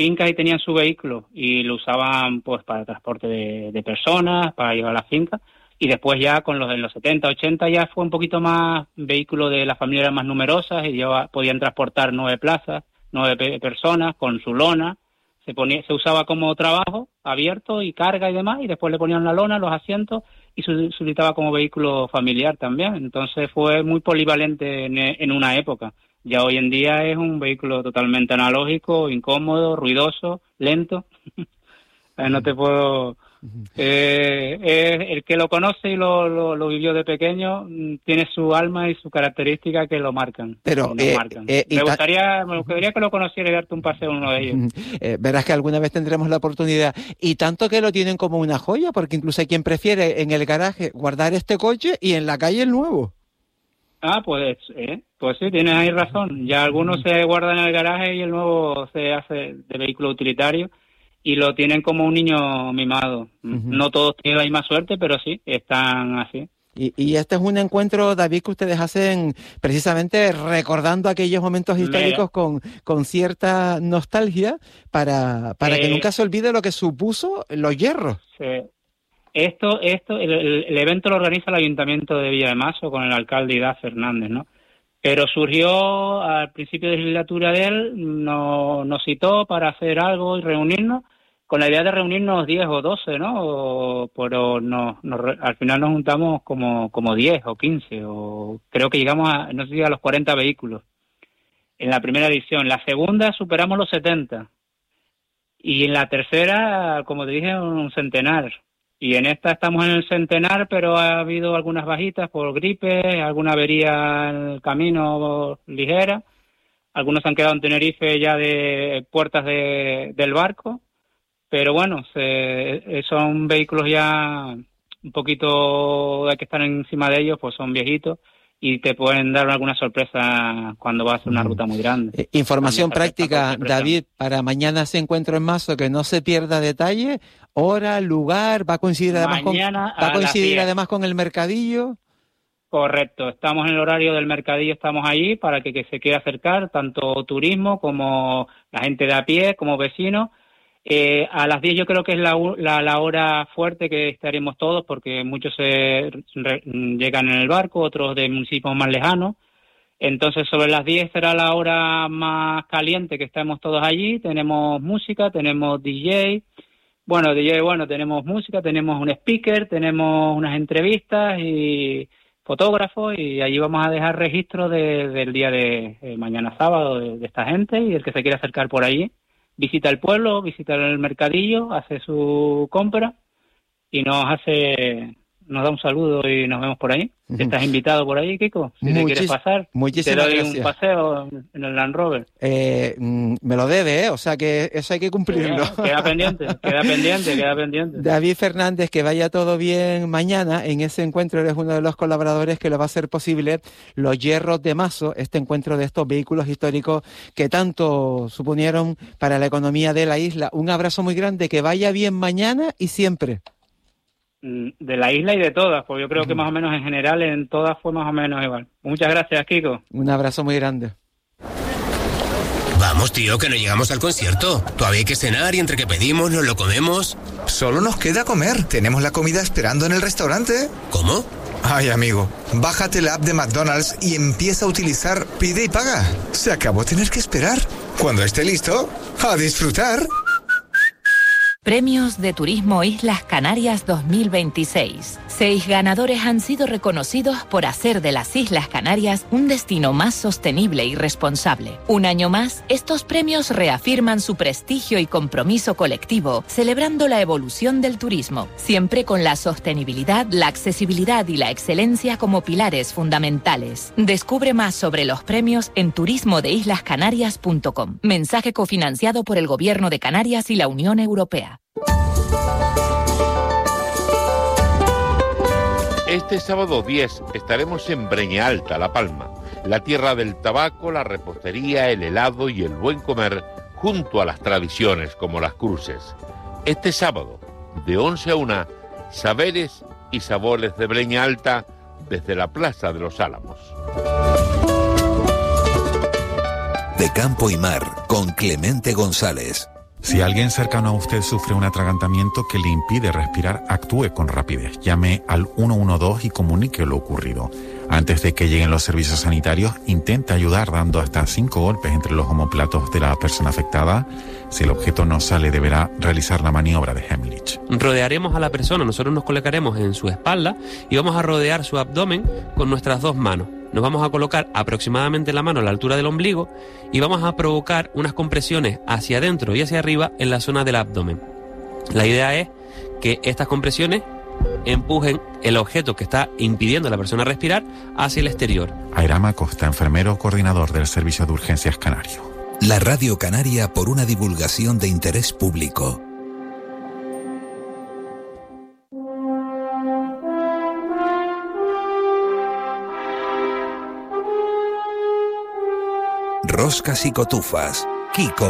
fincas y tenían su vehículo y lo usaban pues para transporte de personas, para llevar a las fincas. Y después ya con en los 70, 80 ya fue un poquito más vehículo de las familias eran más numerosas y ya podían transportar 9 plazas, 9 personas con su lona. Se usaba como trabajo abierto y carga y demás, y después le ponían la lona, los asientos, y se utilizaba como vehículo familiar también. Entonces fue muy polivalente en una época. Ya hoy en día es un vehículo totalmente analógico, incómodo, ruidoso, lento. No te puedo... el que lo conoce y lo vivió de pequeño tiene su alma y su característica que lo marcan. Pero marcan. Me gustaría que lo conociera y darte un paseo en uno de ellos. Verás que alguna vez tendremos la oportunidad. Y tanto que lo tienen como una joya, porque incluso hay quien prefiere en el garaje guardar este coche y en la calle el nuevo. Pues sí, tienes ahí razón. Ya algunos se guardan en el garaje y el nuevo se hace de vehículo utilitario. Y lo tienen como un niño mimado. No todos tienen la misma suerte, pero sí, están así. Y este es un encuentro, David, que ustedes hacen precisamente recordando aquellos momentos históricos con cierta nostalgia para que nunca se olvide lo que supuso los hierros. Sí. El evento lo organiza el Ayuntamiento de Villamazo con el alcalde Idaz Fernández, ¿no? Pero surgió al principio de legislatura de él, nos citó para hacer algo y reunirnos, con la idea de reunirnos 10 o 12, ¿no? Pero al final nos juntamos como 10 o 15, o creo que llegamos a los 40 vehículos en la primera edición. La segunda superamos los 70, y en la tercera, como te dije, un centenar. Y en esta estamos en el centenar, pero ha habido algunas bajitas por gripe, alguna avería en el camino ligera. Algunos han quedado en Tenerife ya de puertas del barco. Pero bueno, son vehículos ya un poquito, hay que estar encima de ellos, pues son viejitos. Y te pueden dar alguna sorpresa cuando vas a hacer una ruta muy grande. Información práctica, David, para mañana ese encuentro en Mazo, que no se pierda detalle, hora, lugar, va a coincidir además con el mercadillo. Correcto, estamos en el horario del mercadillo, estamos allí para que se quiera acercar, tanto turismo como la gente de a pie, como vecinos. A las 10 yo creo que es la hora fuerte que estaremos todos, porque muchos llegan en el barco, otros de municipios más lejanos. Entonces sobre las 10 será la hora más caliente que estemos todos allí. Tenemos música, tenemos DJ, tenemos música, tenemos un speaker, tenemos unas entrevistas y fotógrafos, y allí vamos a dejar registro del día de mañana sábado de esta gente, y el que se quiera acercar por allí visita el pueblo, visita el mercadillo, hace su compra y nos da un saludo y nos vemos por ahí. Estás invitado por ahí, Kiko, si te quieres pasar. Muchísimas te doy gracias. Un paseo en el Land Rover. Me lo debe, o sea que eso hay que cumplirlo. Queda pendiente. David Fernández, que vaya todo bien mañana. En ese encuentro eres uno de los colaboradores que lo va a hacer posible. Los Hierros de Mazo, este encuentro de estos vehículos históricos que tanto suponieron para la economía de la isla. Un abrazo muy grande, que vaya bien mañana y siempre. De la isla y de todas, porque yo creo que más o menos en general en todas fue más o menos igual. Muchas gracias, Kiko. Un abrazo muy grande. Vamos, tío, que no llegamos al concierto. Todavía hay que cenar y entre que pedimos nos lo comemos. Solo nos queda comer. Tenemos la comida esperando en el restaurante. ¿Cómo? Ay, amigo, bájate la app de McDonald's y empieza a utilizar Pide y Paga. Se acabó tener que esperar. Cuando esté listo, a disfrutar. Premios de Turismo Islas Canarias 2026. 6 ganadores han sido reconocidos por hacer de las Islas Canarias un destino más sostenible y responsable. Un año más, estos premios reafirman su prestigio y compromiso colectivo, celebrando la evolución del turismo, siempre con la sostenibilidad, la accesibilidad y la excelencia como pilares fundamentales. Descubre más sobre los premios en turismodeislascanarias.com. Mensaje cofinanciado por el Gobierno de Canarias y la Unión Europea. Este sábado 10 estaremos en Breña Alta, La Palma, la tierra del tabaco, la repostería, el helado y el buen comer, junto a las tradiciones como las cruces. Este sábado, de 11 a 1, saberes y sabores de Breña Alta desde la Plaza de los Álamos. De Campo y Mar, con Clemente González. Si alguien cercano a usted sufre un atragantamiento que le impide respirar, actúe con rapidez. Llame al 112 y comunique lo ocurrido. Antes de que lleguen los servicios sanitarios, intente ayudar dando hasta 5 golpes entre los omóplatos de la persona afectada. Si el objeto no sale, deberá realizar la maniobra de Heimlich. Rodearemos a la persona, nosotros nos colocaremos en su espalda y vamos a rodear su abdomen con nuestras 2 manos. Nos vamos a colocar aproximadamente la mano a la altura del ombligo y vamos a provocar unas compresiones hacia adentro y hacia arriba en la zona del abdomen. La idea es que estas compresiones empujen el objeto que está impidiendo a la persona respirar hacia el exterior. Airam Acosta, enfermero coordinador del Servicio de Urgencias Canario. La Radio Canaria por una divulgación de interés público. Roscas y cotufas. Kiko